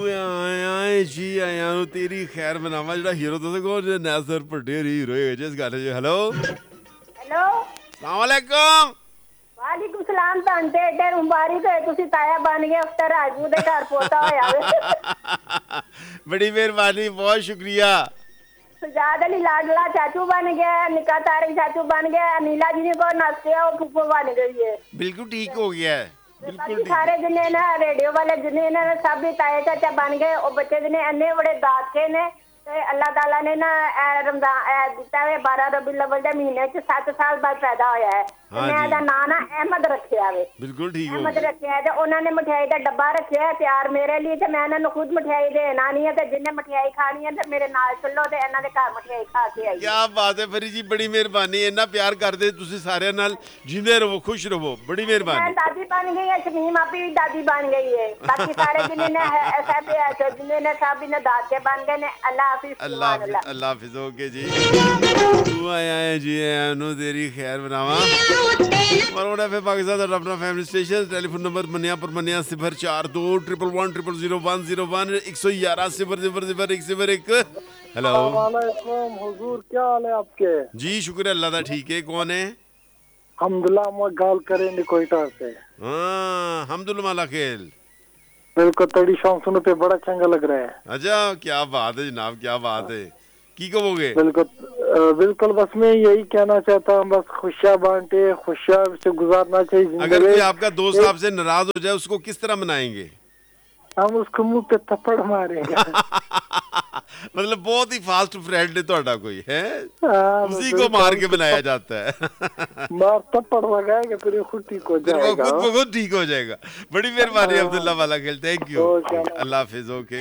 ਆਏ ਜੀ ਆਇਆਂ ਨੂੰ ਤੇਰੀ ਖੈਰ ਮਨਾਵਾ ਜਿਹੜਾ ਹੀਰੋ ਤੁਸੀਂ ਕੋ ਨੈਸਰ ਵੱਡੇ ਹੀਰੋ ਹੈ ਜਿਸ ਗੱਲ ਚ ਹੈਲੋ हेलो ਸਲਾਮ ਅਲੈਕੁਮ वालेकुम सलाम तांटे एडे मुबारक है तुसी ताया बन गए अख्तर राजू दे घर पोता होया वे बड़ी मेहरबानी बहुत शुक्रिया सजाद अली लाडला चाचू बन गया निका तारिक चाचू बन गया नीला जी को नसते वो फूफो बन गई है बिल्कुल ठीक हो गया है बिल्कुल बाकी ठीक सारे जिन्हें ना रेडियो वाले जिन्हें ना सब भी ताए चाचा बन गए और बच्चे जिन्हें अन्ने बड़े दाखे ने ते अल्लाह ताला ने ना रमजान दिता है 12 रबीउल अव्वल दे महीने च 7 साल बाद पैदा होया है हाँ मैं जी। दा नाम ना अहमद रखिया वे बिल्कुल ठीक हो अहमद गया रखिया ते उन्होंने मिठाई का डब्बा रखिया है प्यार मेरे लिए ते मैं इन्होंने खुद मिठाई देना नहीं है ते जिन्हें मिठाई खानी है ते मेरे नाल चलो ते इन्हां दे घर मिठाई खा के आई क्या बात है फरी जी बड़ी मेहरबानी इन्ना प्यार करदे ਤੁਸੀਂ ਸਾਰਿਆਂ ਨਾਲ ਜਿੰਦੇ ਰਹੋ ਖੁਸ਼ ਰਹੋ बड़ी मैं मेहरबानी दादी बन गई है शमीम आपी भी दादी बन गई है बाकी सारे जिन्हें ने ऐसा पे ऐसे जिन्हें ने सब ने दादे बन गए ने अल्लाह हाफिज अल्लाह सुभान हाफिज अल्लाह हाफिज ओके जी तू आया है जी आया ਨੂੰ ਤੇਰੀ ਖੈਰ ਬਣਾਵਾ ਮਰੋੜਾ ਫੇ ਪਾਕਿਸਤਾਨ ਦਾ ਆਪਣਾ ਫੈਮਿਲੀ ਸਟੇਸ਼ਨ ਟੈਲੀਫੋਨ ਨੰਬਰ ਮੰਨਿਆ ਪਰ ਮੰਨਿਆ 042 111 00001 111 हेलो वालेकुम हुजूर क्या हाल है आपके जी शुक्र अल्लाह दा ठीक है कौन है हमदुल्ला मैं गाल करेंगे कोयटा से हाँ हमदुल्ला माला खेल बिल्कुल तड़ी शाम सुनो पे बड़ा चंगा लग रहा है अच्छा क्या बात है जनाब क्या बात है की कहोगे बिल्कुल बस मैं यही कहना चाहता हूँ बस खुशियाँ बांटे खुशियाँ से गुजारना चाहिए अगर जिंदगी। कोई आपका दोस्त आपसे नाराज हो जाए उसको किस तरह मनाएंगे हम उसको मुंह पे थप्पड़ मारेंगे मतलब बहुत ही फास्ट फ्रेंड है ਤੁਹਾਡਾ कोई है हाँ, उसी बस को मार के उसको बनाया जाता है मार थप्पड़ लगाएंगे फिर ये खुद ठीक हो फिर वो जाएगा खुद ब खुद ठीक हो जाएगा बड़ी मेहरबानी अब्दुल्ला वाला खेल thank you okay. Allah Hafiz okay